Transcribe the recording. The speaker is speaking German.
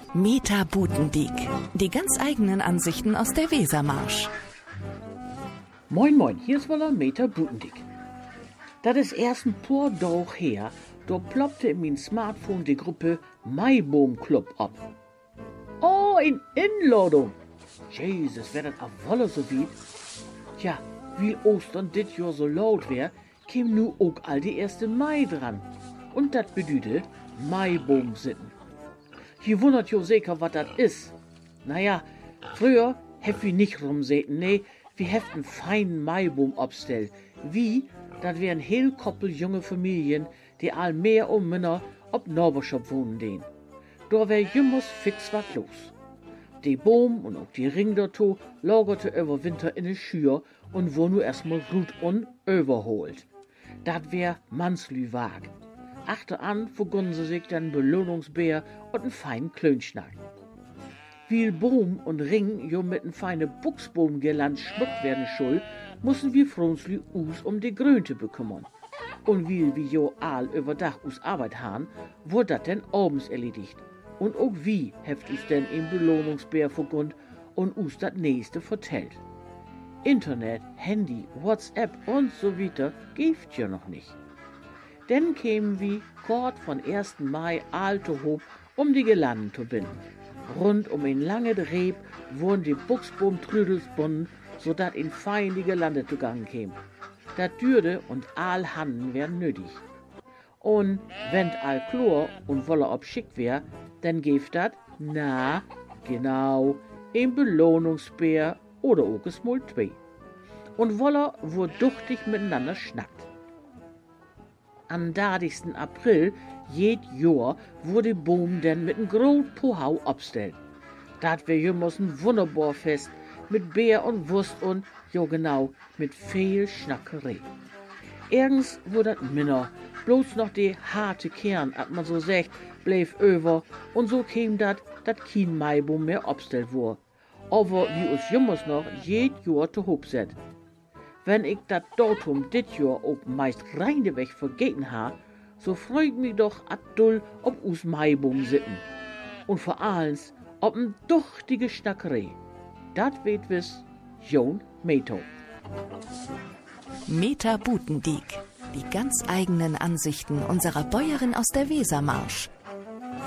Meta Butendiek. Die ganz eigenen Ansichten aus der Wesermarsch. Moin moin, hier ist wohl Meta Butendiek. Das ist erst ein paar Tage her, da ploppte in mein Smartphone die Gruppe Maiboom Club ab. Oh, in Inladung! Jesus, wär das a Wolle so wie. Tja, wie Ostern dit Jahr so laut wär, käm nu auch all die 1. Mai dran. Und dat bedeutet Maiboom sitten. Hier wundert jo sicher, wat dat is. Naja, früher hef wir nicht rumsäten, nee, wir heften feinen Maiboom abstell. Wie, dat wären heel koppel junge Familien, die all mehr und Männer ob Norberschop wohnen den. Da wär jümmers fix wat los. Die Boom und auch die Ring dazu lagerte über Winter in de Schür und wo nu erstmal gut und überholt. Dat wär Manslü-Wag. Achteran vergunnen sie sich dann Belohnungsbär und einen feinen Klönschnack. Wie Boom und Ring jo mit n feine Buchsbaumgirland schmückt werden schul, mussen wir Fronsli us um die Grünte bekümmern. Und wie jo all über Dach us Arbeit han, wurde dat denn abends erledigt. Und auch wie heft us denn im Belohnungsbär vergund und us dat nächste vertellt. Internet, Handy, WhatsApp und so weiter gibt ja noch nicht. Dann kämen wir kort von 1. Mai alte Hob, um die Gelanden zu binden. Rund um ein lange Dreh wurden die Buchsbaumtrüdels bunden, so dat in fein die Gelande zugange käm. Dat Dürde und all Handen wären nötig. Und wenn all Chlor und Wolle obschickt wär, dann gäf dat, na, genau, ein Belohnungsbär oder auch es mal 2. Und Wolle wurde duchtig miteinander schnackt. Am 30. April jed Jahr wurde Boom denn mit n großen Pohau abstellt. Dat wär jümmers n wunderbar Fest mit Bär und Wurst und, jo genau, mit viel Schnackerei. Ergens wurde dat Minner, bloß noch die harte Kern, at man so sagt, bleef über und so käm dat kein Maiboom mehr abstellt wur. Aber wie us jümmers noch jed Jahr zu hob set. Wenn ich dat Datum dit Jahr auch meist reineweg vergeten ha, so freut mich doch addull ob us Maiboom sitten. Und vor allens ob n duchtige Schnackerei. Dat weet wis Jon Meto. Meta Butendiek. Die ganz eigenen Ansichten unserer Bäuerin aus der Wesermarsch.